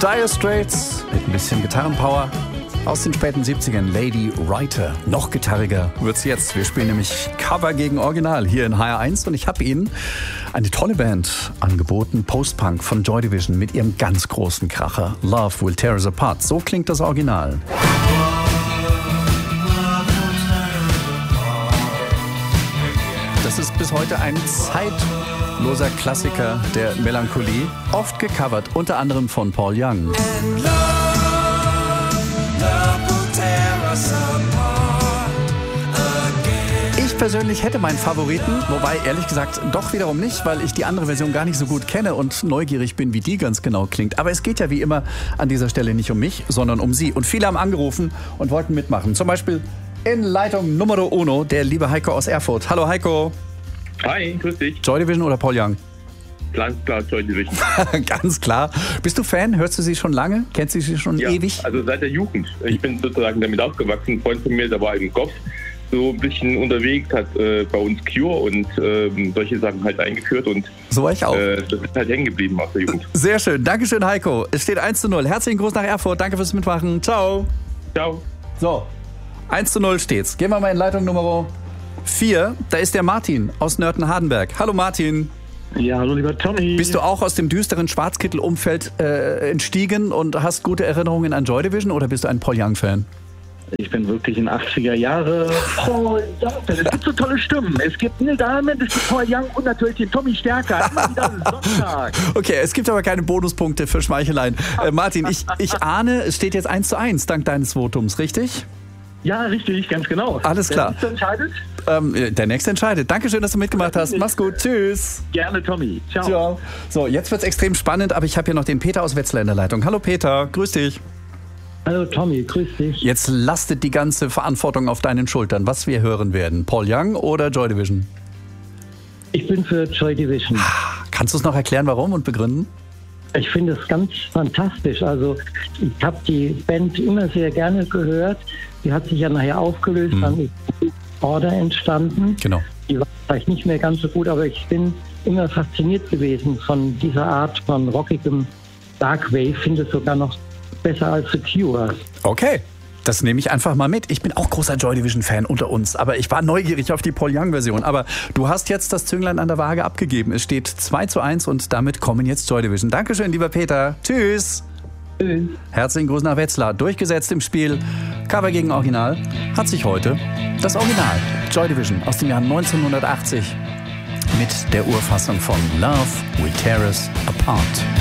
Dire Straits mit ein bisschen Gitarrenpower aus den späten 70ern. Lady Writer. Noch gitarriger wird's jetzt. Wir spielen nämlich Cover gegen Original hier in HR1 und ich habe Ihnen eine tolle Band angeboten. Post-Punk von Joy Division mit ihrem ganz großen Kracher Love Will Tear Us Apart. So klingt das Original. Das ist bis heute ein zeitloser Klassiker der Melancholie, oft gecovert, unter anderem von Paul Young. Ich persönlich hätte meinen Favoriten, wobei ehrlich gesagt doch wiederum nicht, weil ich die andere Version gar nicht so gut kenne und neugierig bin, wie die ganz genau klingt. Aber es geht ja wie immer an dieser Stelle nicht um mich, sondern um Sie. Und viele haben angerufen und wollten mitmachen. Zum Beispiel in Leitung Numero Uno, der liebe Heiko aus Erfurt. Hallo Heiko. Hi, grüß dich. Joy Division oder Paul Young? Ganz klar, Joy Division. Ganz klar. Bist du Fan? Hörst du sie schon lange? Kennst du sie schon ewig? Also seit der Jugend. Ich bin sozusagen damit aufgewachsen. Ein Freund von mir, der war im Kopf so ein bisschen unterwegs, hat bei uns Cure und solche Sachen halt eingeführt. Und so war ich auch. Das ist halt hängen geblieben aus der Jugend. Sehr schön. Dankeschön, Heiko. Es steht 1:0. Herzlichen Gruß nach Erfurt. Danke fürs Mitmachen. Ciao. Ciao. So, 1:0 steht's. Gehen wir mal in Leitung Nummer 4. Da ist der Martin aus Nörten-Hardenberg. Hallo Martin. Ja, hallo lieber Tommy. Bist du auch aus dem düsteren Schwarzkittel-Umfeld entstiegen und hast gute Erinnerungen an Joy Division oder bist du ein Paul Young-Fan? Ich bin wirklich in 80er Jahre. Paul Young. Es gibt so tolle Stimmen. Es gibt Neil Diamond, es gibt Paul Young und natürlich den Tommy Stärker. Immer wieder Sonntag. Okay, es gibt aber keine Bonuspunkte für Schmeicheleien. Martin, ich ahne, es steht jetzt 1:1 dank deines Votums, richtig? Ja, richtig, ganz genau. Alles klar. Der Nächste entscheidet? Der Nächste entscheidet. Dankeschön, dass du mitgemacht hast. Mach's gut. Tschüss. Gerne, Tommy. Ciao. Ciao. So, jetzt wird's extrem spannend, aber ich habe hier noch den Peter aus Wetzlar in der Leitung. Hallo Peter, grüß dich. Hallo Tommy, grüß dich. Jetzt lastet die ganze Verantwortung auf deinen Schultern, was wir hören werden. Paul Young oder Joy Division? Ich bin für Joy Division. Kannst du es noch erklären, warum und begründen? Ich finde es ganz fantastisch. Also ich habe die Band immer sehr gerne gehört. Die hat sich ja nachher aufgelöst, dann ist Order entstanden. Genau. Die war vielleicht nicht mehr ganz so gut, aber ich bin immer fasziniert gewesen von dieser Art von rockigem Dark Wave. Finde es sogar noch besser als The Cure. Okay. Das nehme ich einfach mal mit. Ich bin auch großer Joy Division-Fan unter uns, aber ich war neugierig auf die Paul Young-Version. Aber du hast jetzt das Zünglein an der Waage abgegeben. Es steht 2:1 und damit kommen jetzt Joy Division. Dankeschön, lieber Peter. Tschüss. Tschüss. Herzlichen Gruß nach Wetzlar. Durchgesetzt im Spiel Cover gegen Original hat sich heute das Original Joy Division aus dem Jahr 1980 mit der Urfassung von Love Will Tear Us Apart